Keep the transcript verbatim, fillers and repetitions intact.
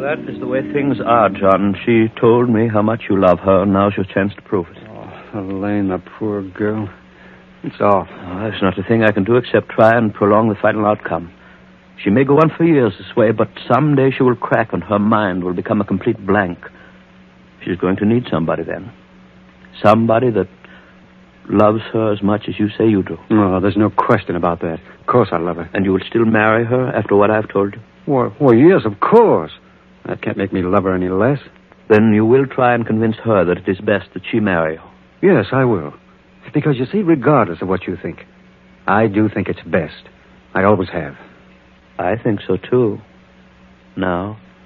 that is the way things are, John. She told me how much you love her, and now's your chance to prove it. Oh, Elaine, the poor girl. It's off. Oh, there's not a thing I can do except try and prolong the final outcome. She may go on for years this way, but someday she will crack and her mind will become a complete blank. She's going to need somebody then. Somebody that loves her as much as you say you do. Oh, there's no question about that. Of course I love her. And you will still marry her after what I've told you? Well, well, yes, of course. That can't make me love her any less. Then you will try and convince her that it is best that she marry you. Yes, I will. Because, you see, regardless of what you think, I do think it's best. I always have. I think so, too. Now...